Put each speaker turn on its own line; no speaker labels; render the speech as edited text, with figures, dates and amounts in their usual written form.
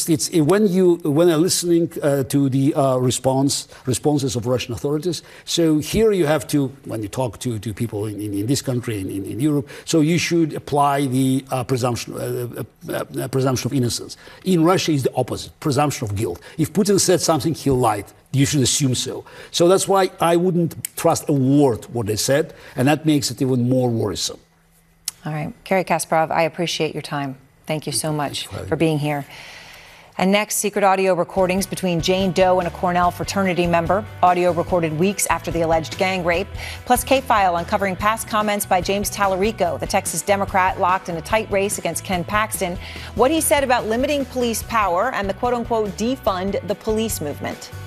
States, when they're listening to the responses of Russian authorities, so here you have to, when you talk to people in this country, in Europe, so you should apply the presumption of innocence. In Russia, it's the opposite, presumption of guilt. If Putin said something, he lied. You should assume so. So that's why I wouldn't trust a word what they said, and that makes it even more worrisome.
All right. Garry Kasparov, I appreciate your time. Thank you so much for being here. And next, secret audio recordings between Jane Doe and a Cornell fraternity member. Audio recorded weeks after the alleged gang rape. Plus, K-File uncovering past comments by James Tallarico, the Texas Democrat locked in a tight race against Ken Paxton. What he said about limiting police power and the quote-unquote defund the police movement.